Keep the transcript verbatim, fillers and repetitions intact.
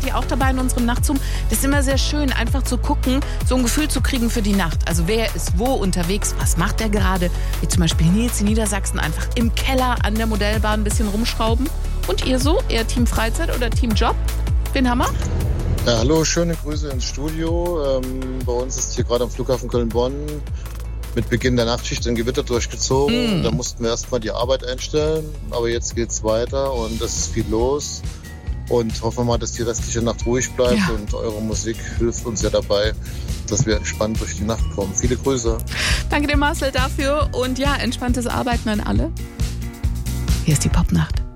ihr auch dabei in unserem Nachtzoom? Das ist immer sehr schön, einfach zu gucken, so ein Gefühl zu kriegen für die Nacht. Also wer ist wo unterwegs, was macht der gerade? Wie zum Beispiel Nils in Niedersachsen einfach im Keller an der Modellbahn ein bisschen rumschrauben. Und ihr so? Eher Team Freizeit oder Team Job? Wen haben wir? Ja, hallo, schöne Grüße ins Studio. Ähm, bei uns ist hier gerade am Flughafen Köln-Bonn mit Beginn der Nachtschicht ein Gewitter durchgezogen. Mm. Da mussten wir erstmal die Arbeit einstellen. Aber jetzt geht's weiter und es ist viel los. Und hoffen wir mal, dass die restliche Nacht ruhig bleibt. Ja. Und eure Musik hilft uns ja dabei, dass wir entspannt durch die Nacht kommen. Viele Grüße. Danke dir, Marcel, dafür. Und ja, entspanntes Arbeiten an alle. Hier ist die Popnacht.